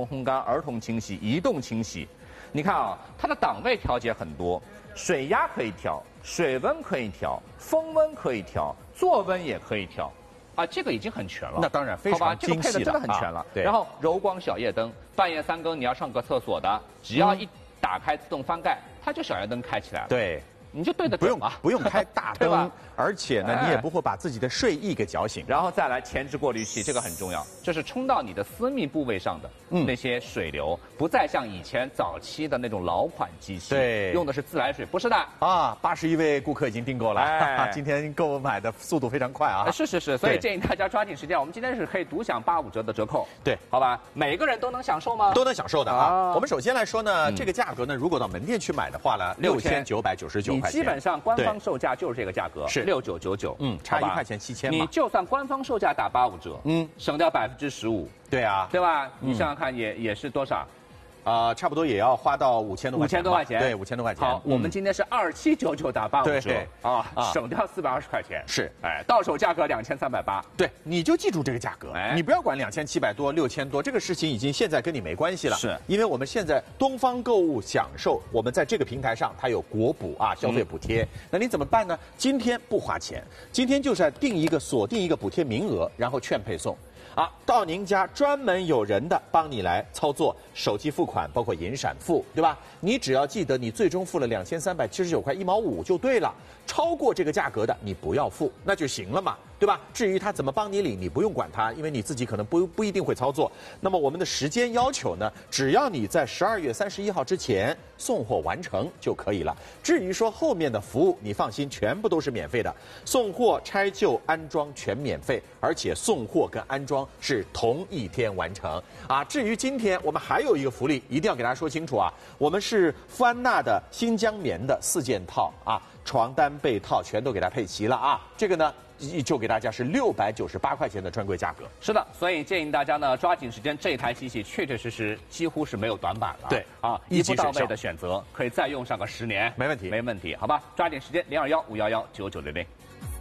童烘干、儿童清洗、移动清洗。你看啊，它的档位调节很多，水压可以调，水温可以调，风温可以调，坐温也可以调。啊，这个已经很全了。 那当然非常精细了， 这个配的真的很全了。 对。 然后柔光小夜灯，半夜3更你要上个厕所的，只要一打开自动翻盖，它就小夜灯开起来了。 对。 你就对得准不用开大灯，而且呢，你也不会把自己的睡意给搅醒。 然后再来前置过滤器，这个很重要，就是冲到你的私密部位上的那些水流，不再像以前早期的那种老款机器， 对， 用的是自来水，不是的啊。81位顾客已经订购了，今天购买的速度非常快啊。 是，所以建议大家抓紧时间，我们今天是可以独享85折的折扣， 对， 好吧？每个人都能享受吗？ 都能享受的啊。我们首先来说呢，这个价格呢，如果到门店去买的话呢，6999块钱。 基本上官方售价就是这个价格， 是 6999， 差1块钱7000嘛。 你就算官方售价打85折，省掉15%， 对啊， 对吧？你想想看，也是多少？ 差不多也要花到5000多块钱。 5000多块钱， 对，5000多块钱。 好，我们今天是2799打85折，省掉420块钱。 是， 到手价格2380。 对，你就记住这个价格，你不要管2700多、6000多，这个事情已经现在跟你没关系了。 是， 因为我们现在东方购物享受，我们在这个平台上它有国补啊，消费补贴。那你怎么办呢？今天不花钱，今天就是锁定一个补贴名额，然后券配送。到您家专门有人的帮你来操作手机付款，包括银闪付，对吧？你只要记得你最终付了2379块1毛5就对了，超过这个价格的你不要付，那就行了嘛，对吧？至于他怎么帮你领，你不用管他，因为你自己可能不一定会操作。那么我们的时间要求呢，只要你在12月31号之前送货完成就可以了。至于说后面的服务，你放心，全部都是免费的，送货、拆旧、安装全免费，而且送货跟安装是同一天完成啊。至于今天我们还有一个福利，一定要给大家说清楚啊，我们是富安娜的新疆棉的4件套啊，床单被套全都给它配齐了啊。这个呢就给大家是698块钱的专柜价格。 是的，所以建议大家呢抓紧时间，这台机器确确实实几乎是没有短板了。 对啊，一步到位的选择，可以再用上个10年， 没问题， 没问题，好吧？抓紧时间，021-511-9900。